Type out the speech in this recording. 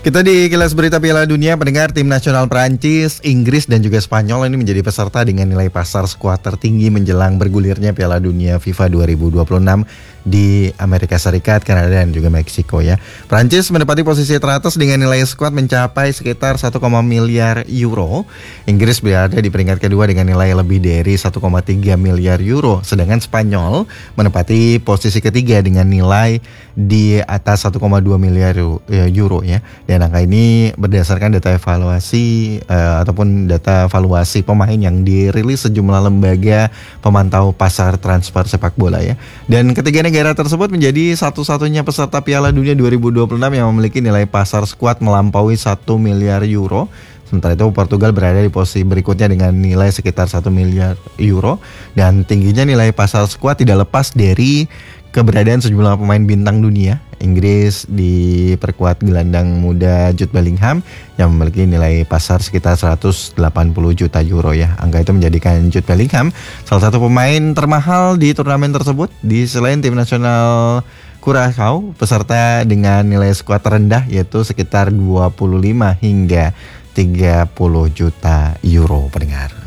Kita di Kilas Berita Piala Dunia, pendengar, tim nasional Prancis, Inggris dan juga Spanyol ini menjadi peserta dengan nilai pasar skuad tertinggi menjelang bergulirnya Piala Dunia FIFA 2026 di Amerika Serikat, Kanada dan juga Meksiko ya. Prancis menempati posisi teratas dengan nilai skuad mencapai sekitar 1, miliar euro. Inggris berada di peringkat kedua dengan nilai lebih dari 1,3 miliar euro. Sedangkan Spanyol menempati posisi ketiga dengan nilai di atas 1,2 miliar euro ya. Dan angka ini berdasarkan data evaluasi ataupun data valuasi pemain yang dirilis sejumlah lembaga pemantau pasar transfer sepak bola ya. Dan ketiga negara tersebut menjadi satu-satunya peserta Piala Dunia 2026 yang memiliki nilai pasar skuad melampaui 1 miliar euro. Sementara itu Portugal berada di posisi berikutnya dengan nilai sekitar 1 miliar euro. Dan tingginya nilai pasar skuad tidak lepas dari keberadaan sejumlah pemain bintang dunia. Inggris diperkuat gelandang muda Jude Bellingham yang memiliki nilai pasar sekitar 180 juta euro ya. Angka itu menjadikan Jude Bellingham salah satu pemain termahal di turnamen tersebut. Di selain tim nasional Curaçao, peserta dengan nilai skuad terendah yaitu sekitar 25 hingga 30 juta euro, pendengar.